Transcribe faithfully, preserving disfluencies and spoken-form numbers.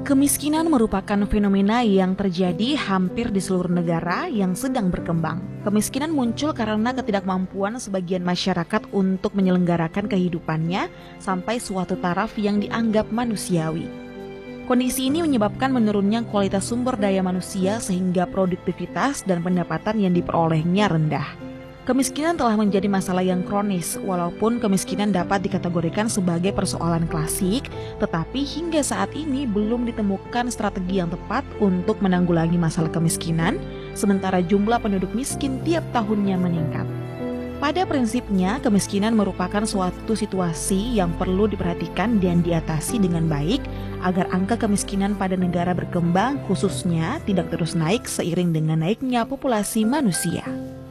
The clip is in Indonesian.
Kemiskinan merupakan fenomena yang terjadi hampir di seluruh negara yang sedang berkembang. Kemiskinan muncul karena ketidakmampuan sebagian masyarakat untuk menyelenggarakan kehidupannya sampai suatu taraf yang dianggap manusiawi. Kondisi ini menyebabkan menurunnya kualitas sumber daya manusia sehingga produktivitas dan pendapatan yang diperolehnya rendah. Kemiskinan telah menjadi masalah yang kronis, walaupun kemiskinan dapat dikategorikan sebagai persoalan klasik, tetapi hingga saat ini belum ditemukan strategi yang tepat untuk menanggulangi masalah kemiskinan, sementara jumlah penduduk miskin tiap tahunnya meningkat. Pada prinsipnya, kemiskinan merupakan suatu situasi yang perlu diperhatikan dan diatasi dengan baik, agar angka kemiskinan pada negara berkembang khususnya tidak terus naik seiring dengan naiknya populasi manusia.